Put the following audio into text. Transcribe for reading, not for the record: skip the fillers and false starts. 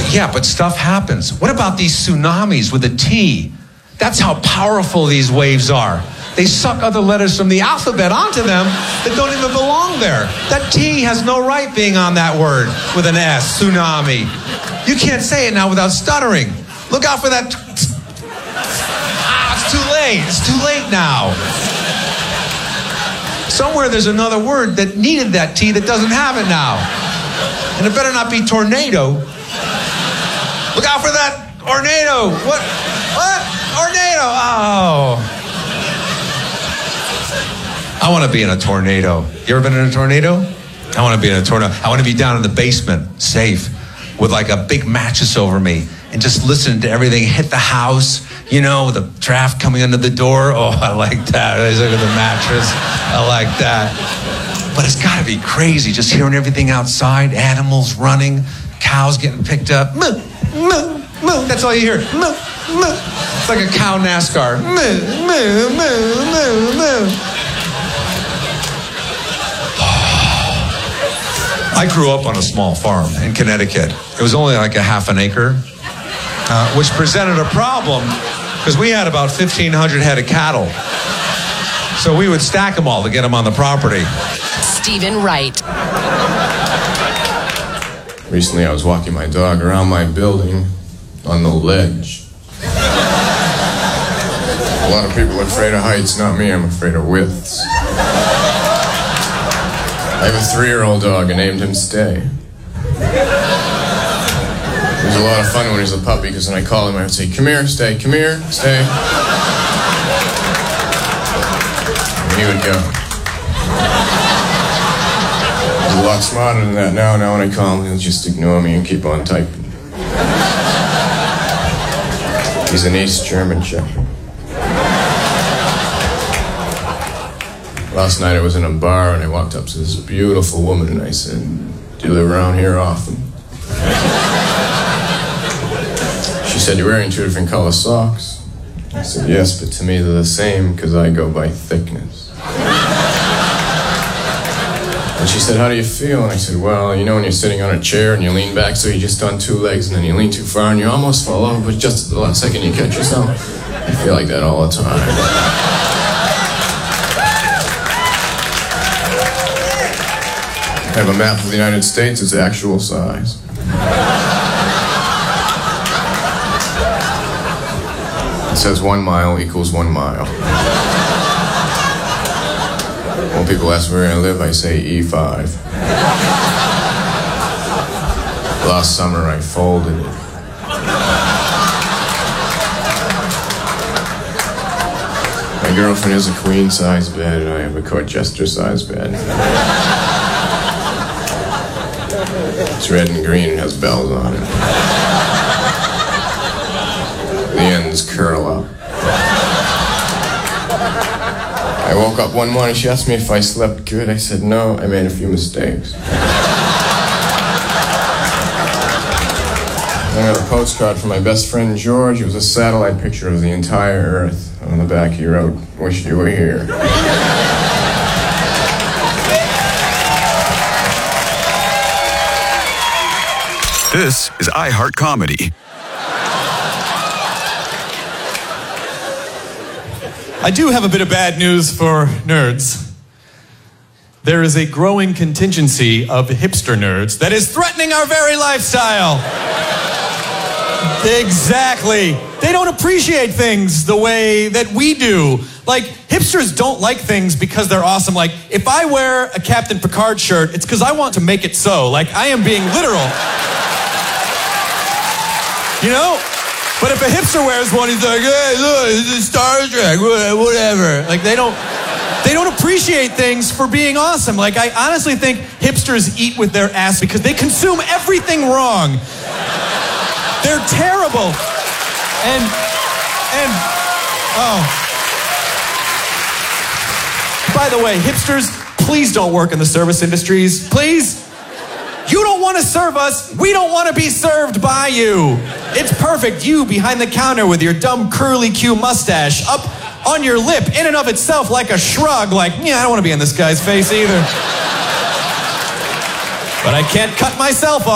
Yeah, but stuff happens. What about these tsunamis with a T? That's how powerful these waves are. They suck other letters from the alphabet onto them that don't even belong there. That T has no right being on that word with an S, tsunami. You can't say it now without stuttering. Look out for that. It's too late. It's too late now. Somewhere there's another word that needed that T that doesn't have it now. And it better not be tornado. Look out for that tornado. What? Tornado. Oh. I want to be in a tornado. You ever been in a tornado? I want to be in a tornado. I want to be down in the basement, safe, with like a big mattress over me and just listen to everything hit the house, you know, with the draft coming under the door. Oh, I like that. I look at the mattress. I like that. But it's got to be crazy just hearing everything outside, animals running, cows getting picked up. Moo, moo, moo. That's all you hear. Moo, moo. It's like a cow NASCAR. Moo, moo, moo, moo, moo. I grew up on a small farm in Connecticut. It was only like a half an acre, which presented a problem because we had about 1,500 head of cattle. So we would stack them all to get them on the property. Stephen Wright. Recently I was walking my dog around my building on the ledge. A lot of people are afraid of heights, not me, I'm afraid of widths. I have a 3-year-old dog, I named him Stay. He was a lot of fun when he was a puppy, because when I called him, I would say, come here, Stay, come here, Stay. And he would go. He's a lot smarter than that now. Now when I call him, he'll just ignore me and keep on typing. He's an East German Shepherd. Last night I was in a bar and I walked up to this beautiful woman and I said, do you live around here often? She said, you're wearing 2 different color socks. I said, yes, but to me they're the same because I go by thickness. And she said, how do you feel? And I said, well, you know when you're sitting on a chair and you lean back so you're just on 2 legs and then you lean too far and you almost fall over, but just at the last second you catch yourself. I feel like that all the time. I have a map of the United States, it's actual size. It says 1 mile equals 1 mile. When people ask where I live, I say E5. Last summer I folded it. My girlfriend has a queen-size bed and I have a Colchester-size bed. It's red and green and has bells on it. The ends curl up. I woke up one morning, she asked me if I slept good. I said no, I made a few mistakes. I got a postcard from my best friend George. It was a satellite picture of the entire Earth. On the back he wrote, wish you were here. This is iHeart Comedy. I do have a bit of bad news for nerds. There is a growing contingency of hipster nerds that is threatening our very lifestyle. Exactly. They don't appreciate things the way that we do. Like, hipsters don't like things because they're awesome. Like, if I wear a Captain Picard shirt, it's because I want to make it so. Like, I am being literal. You know? But if a hipster wears one, he's like, hey, look, this is Star Trek, whatever. Like, they don't appreciate things for being awesome. Like, I honestly think hipsters eat with their ass because they consume everything wrong. They're terrible. And, oh. By the way, hipsters, please don't work in the service industries. Please. You don't want to serve us. We don't want to be served by you. It's perfect. You behind the counter with your dumb curly Q mustache up on your lip, in and of itself like a shrug, like, yeah, I don't want to be in this guy's face either. But I can't cut myself off.